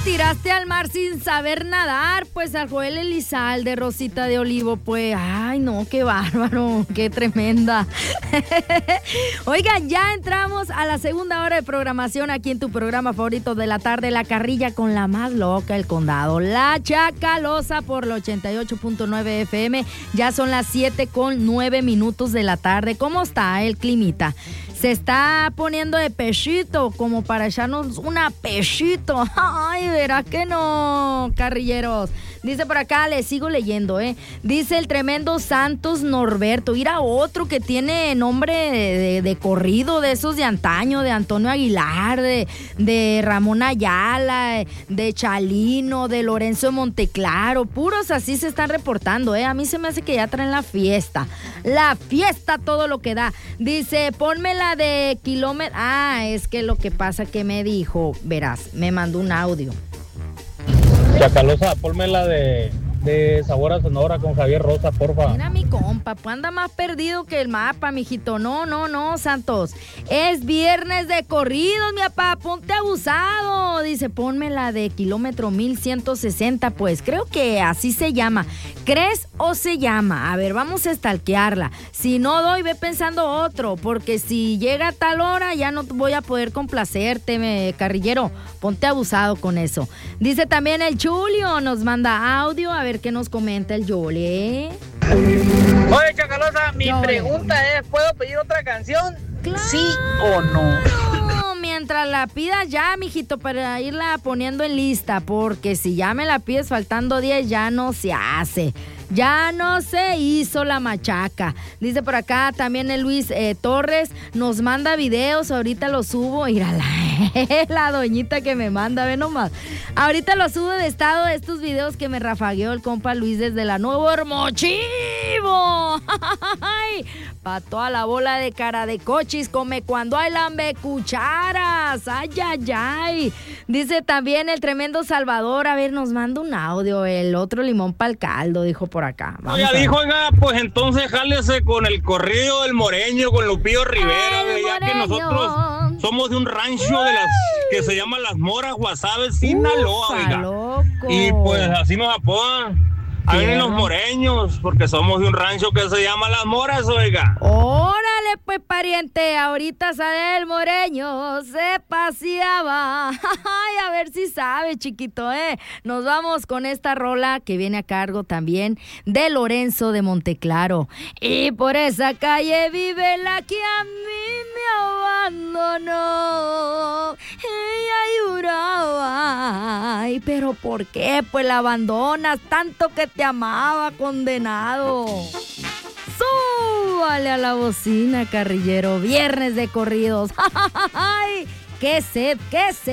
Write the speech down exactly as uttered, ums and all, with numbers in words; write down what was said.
tiraste al mar sin saber nadar, pues al Joel Elizalde, Rosita de Olivo, pues, ay no, qué bárbaro, qué tremenda. Oigan, ya entramos a la segunda hora de programación aquí en tu programa favorito de la tarde, La Carrilla con la más loca del condado, La Chacalosa por la ochenta y ocho punto nueve F M. Ya son las siete con nueve minutos de la tarde. ¿Cómo está el climita? Se está poniendo de pechito, como para echarnos una pechito. Ay, verá que no, carrilleros. Dice por acá, le sigo leyendo, ¿eh? Dice el tremendo Santos Norberto. Mira otro que tiene nombre de, de, de corrido, de esos de antaño, de Antonio Aguilar, de, de Ramón Ayala, de Chalino, de Lorenzo de Monteclaro. Puros así se están reportando, ¿eh? A mí se me hace que ya traen la fiesta. La fiesta, todo lo que da. Dice, ponme la de kilómetro. Ah, es que lo que pasa que me dijo, verás, me mandó un audio. Chacalosa, ponme la de, de Sabor a Sonora con Javier Rosa, porfa. Mira mi compa, pues anda más perdido que el mapa, mijito. No, no, no, Santos. Es viernes de corridos, mi papá, ponte abusado. Dice, ponme la de kilómetro mil ciento sesenta, pues creo que así se llama. ¿Crees o se llama? A ver, vamos a stalkearla. Si no doy, ve pensando otro, porque si llega a tal hora ya no voy a poder complacerte, me, carrillero. Ponte abusado con eso. Dice también el Julio, nos manda audio, a ver qué nos comenta el Julio, ¿eh? Oye, Chacalosa, mi no, pregunta es, ¿puedo pedir otra canción? Claro. ¿Sí o no? Mientras la pidas ya, mijito, para irla poniendo en lista, porque si ya me la pides faltando diez, ya no se hace. Ya no se hizo la machaca. Dice por acá también el Luis eh, Torres, nos manda videos, ahorita los subo. Mírala, la doñita que me manda, ve nomás. Ahorita los subo de estado estos videos que me rafagueó el compa Luis desde la Nuevo Hermochivo. Pa' toda la bola de cara de cochis, come cuando hay lambe cucharas. Ay, ay, ay. Dice también el tremendo Salvador, a ver, nos manda un audio, el otro limón pa'l caldo, dijo por acá. No, ya dijo, oiga, pues entonces jálese con el corrido del Moreño, con Lupillo Rivera, Ay, ya Moreño. que nosotros somos de un rancho de las que se llama Las Moras, Guasave, Sinaloa, Ufa, oiga. loco. Y pues así nos apodan. Ahí vienen los moreños, porque somos de un rancho que se llama Las Moras, oiga. Órale, pues, pariente, ahorita sale el moreño, se paseaba. Ay, a ver si sabe, chiquito, ¿eh? Nos vamos con esta rola que viene a cargo también de Lorenzo de Monteclaro. Y por esa calle vive la que a mí me abandonó. Ella lloraba. Ay, pero ¿por qué? Pues la abandonas, tanto que te amaba, condenado. Súbale a la bocina, carrillero. Viernes de corridos. ¡Ay! ¡Qué sed, qué sed!